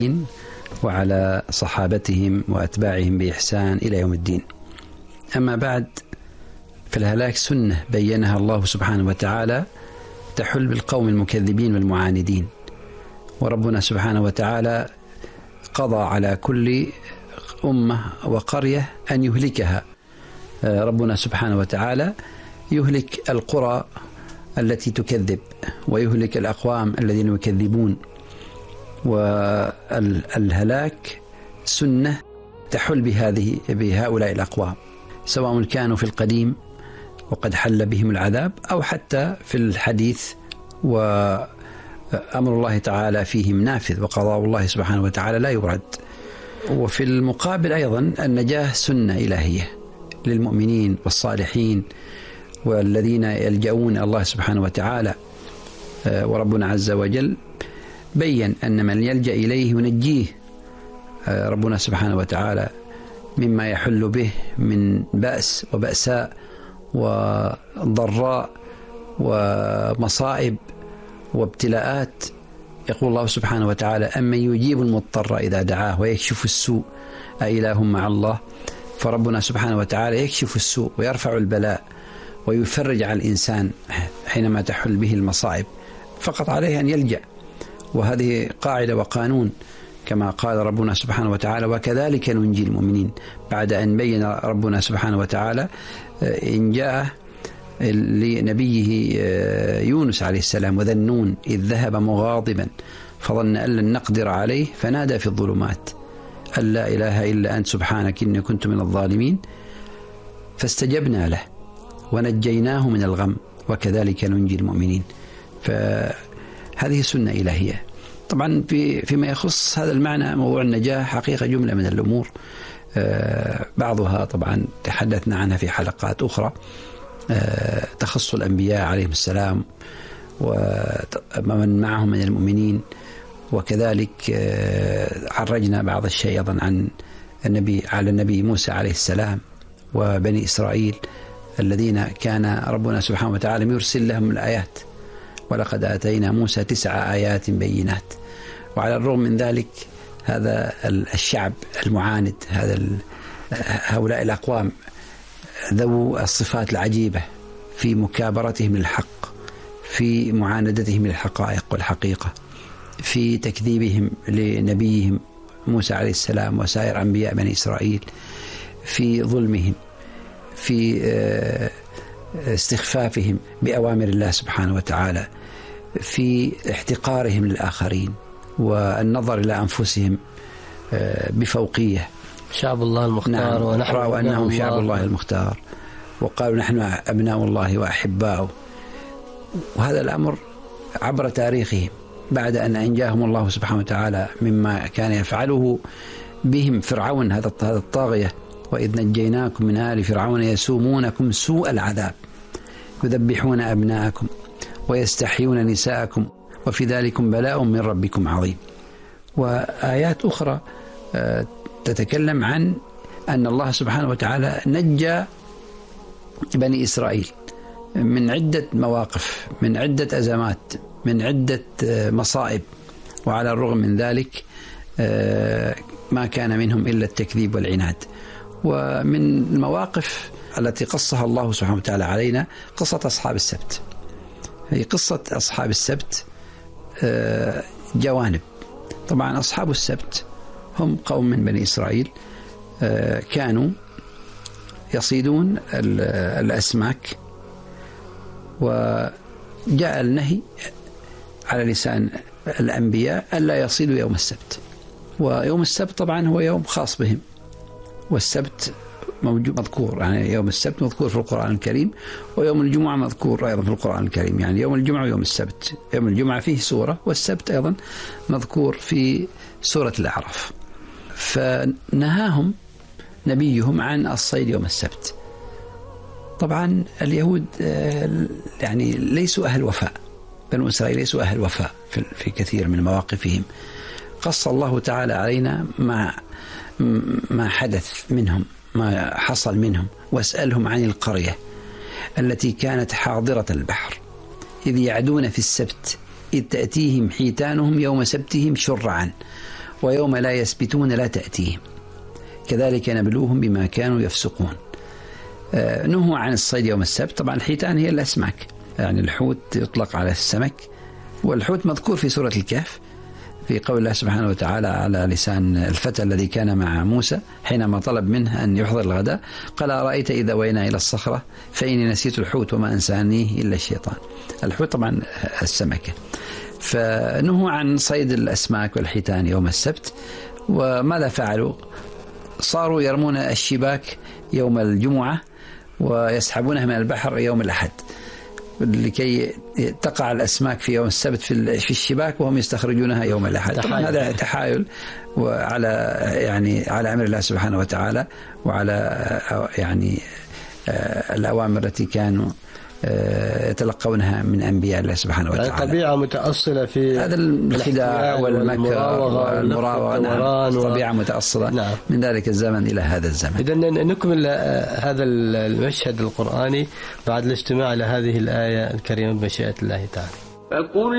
وعلى صحابتهم وأتباعهم بإحسان إلى يوم الدين. أما بعد، فالهلاك سنة بينها الله سبحانه وتعالى تحل بالقوم المكذبين والمعاندين، وربنا سبحانه وتعالى قضى على كل أمة وقرية أن يهلكها. ربنا سبحانه وتعالى يهلك القرى التي تكذب، ويهلك الأقوام الذين يكذبون، والهلاك سنة تحل بهؤلاء الأقوام، سواء كانوا في القديم وقد حل بهم العذاب، أو حتى في الحديث وأمر الله تعالى فيهم نافذ، وقضاء الله سبحانه وتعالى لا يرد. وفي المقابل أيضا النجاة سنة إلهية للمؤمنين والصالحين والذين يلجؤون الله سبحانه وتعالى. وربنا عز وجل بيّن أن من يلجأ إليه ينجيه ربنا سبحانه وتعالى مما يحل به من بأس وبأساء وضراء ومصائب وابتلاءات. يقول الله سبحانه وتعالى: أمن يجيب المضطر إذا دعاه ويكشف السوء أإله مع الله. فربنا سبحانه وتعالى يكشف السوء ويرفع البلاء ويفرج على الإنسان حينما تحل به المصائب، فقط عليه أن يلجأ. وهذه قاعدة وقانون كما قال ربنا سبحانه وتعالى: وكذلك ننجي المؤمنين، بعد أن بين ربنا سبحانه وتعالى إن جاء لنبيه يونس عليه السلام: وذنون إذ ذهب مغاضبا فظن أن لن نقدر عليه فنادى في الظلمات أن لا إله إلا أنت سبحانك إني كنت من الظالمين فاستجبنا له ونجيناه من الغم وكذلك ننجي المؤمنين. فهذه سنة إلهية. طبعا فيما يخص هذا المعنى، موضوع النجاة حقيقة جملة من الأمور، بعضها طبعا تحدثنا عنها في حلقات أخرى، تخص الأنبياء عليهم السلام ومن معهم من المؤمنين، وكذلك عرجنا بعض الشيء أيضا عن النبي موسى عليه السلام وبني إسرائيل الذين كان ربنا سبحانه وتعالى يرسل لهم الآيات: ولقد آتينا موسى 9 آيات بينات. وعلى الرغم من ذلك هذا الشعب المعاند، هؤلاء الأقوام ذو الصفات العجيبة في مكابرتهم للحق، في معاندتهم للحقائق والحقيقة، في تكذيبهم لنبيهم موسى عليه السلام وسائر أنبياء بني إسرائيل، في ظلمهم، في استخفافهم بأوامر الله سبحانه وتعالى، في احتقارهم للآخرين والنظر إلى أنفسهم بفوقية. شعب الله المختار. نعم. ونحن رأوا أنهم شعب الله المختار وقالوا نحن أبناء الله وأحباؤه. وهذا الأمر عبر تاريخهم بعد أن أنجاهم الله سبحانه وتعالى مما كان يفعله بهم فرعون هذا الطاغية: وإذ نجيناكم من آل فرعون يسومونكم سوء العذاب يذبحون أبناءكم ويستحيون نساءكم وفي ذلكم بلاء من ربكم عظيم. وآيات أخرى تتكلم عن أن الله سبحانه وتعالى نجى بني إسرائيل من عدة مواقف، من عدة أزمات، من عدة مصائب، وعلى الرغم من ذلك ما كان منهم إلا التكذيب والعناد. ومن المواقف التي قصها الله سبحانه وتعالى علينا قصة أصحاب السبت. هي قصة أصحاب السبت جوانب. طبعا أصحاب السبت هم قوم من بني إسرائيل كانوا يصيدون الأسماك، وجاء النهي على لسان الأنبياء ألا يصيدوا يوم السبت. ويوم السبت طبعا هو يوم خاص بهم، والسبت مذكور، يعني يوم السبت مذكور في القرآن الكريم، ويوم الجمعة مذكور أيضا في القرآن الكريم، يعني يوم الجمعة ويوم السبت. يوم الجمعة فيه سورة، والسبت أيضا مذكور في سورة الأعراف. فنهاهم نبيهم عن الصيد يوم السبت. طبعا اليهود يعني ليسوا أهل وفاء، بنو إسرائيل ليسوا أهل وفاء في كثير من مواقفهم. قص الله تعالى علينا ما حدث منهم، ما حصل منهم. واسألهم عن القرية التي كانت حاضرة البحر إذ يعدون في السبت إذ تأتيهم حيتانهم يوم سبتهم شرعا ويوم لا يسبتون لا تأتيهم كذلك نبلوهم بما كانوا يفسقون. نهوا عن الصيد يوم السبت. طبعا الحيتان هي الأسماك، يعني الحوت يطلق على السمك، والحوت مذكور في سورة الكهف في قول الله سبحانه وتعالى على لسان الفتى الذي كان مع موسى حينما طلب منه أن يحضر الغداء، قال أرأيت إذا وينا إلى الصخرة فإني نسيت الحوت وما أنسانيه إلا الشيطان. الحوت طبعا السمكة. فنهوا عن صيد الأسماك والحيتان يوم السبت. وماذا فعلوا؟ صاروا يرمون الشباك يوم الجمعة ويسحبونها من البحر يوم الأحد لكي تقع الأسماك في يوم السبت في الشباك وهم يستخرجونها يوم الأحد. طبعا هذا تحايل وعلى على أمر الله سبحانه وتعالى وعلى الأوامر التي كانوا يتلقونها من أنبياء الله سبحانه وتعالى. طبيعة متأصلة في هذا الخداع والمكر والمراوغة، طبيعة متأصلة نعم. من ذلك الزمن إلى هذا الزمن. إذن نكمل هذا المشهد القرآني بعد الاستماع إلى هذه الآية الكريمة بمشيئة الله تعالى.